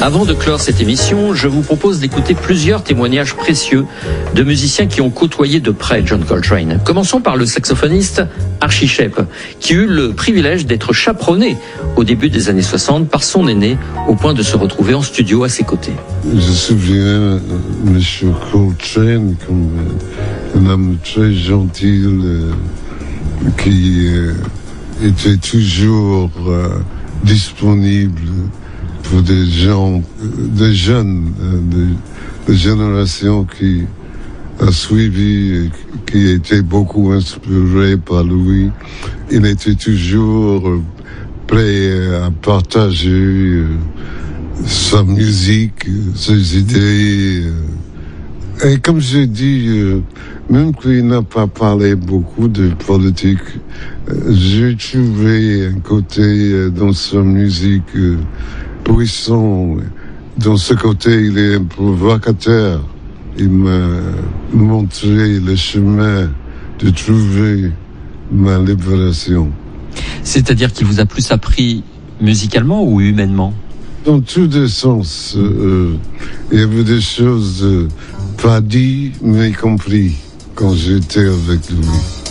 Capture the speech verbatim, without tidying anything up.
Avant de clore cette émission, je vous propose d'écouter plusieurs témoignages précieux de musiciens qui ont côtoyé de près John Coltrane. Commençons par le saxophoniste Archie Shepp, qui eut le privilège d'être chaperonné au début des années soixante par son aîné, au point de se retrouver en studio à ses côtés. Je me souviens M. Coltrane comme un homme très gentil euh, qui euh, était toujours euh, disponible pour des gens, des jeunes, des, des générations qui a suivi, qui étaient beaucoup inspirés par lui. Il était toujours prêt à partager sa musique, ses idées. Et comme j'ai dit, même qu'il n'a pas parlé beaucoup de politique, j'ai trouvé un côté dans sa musique puissant. Dans ce côté, il est un provocateur. Il m'a montré le chemin de trouver ma libération. C'est-à-dire qu'il vous a plus appris musicalement ou humainement? Dans tous les sens. Euh, il y avait des choses euh, pas dites mais comprises quand j'étais avec lui.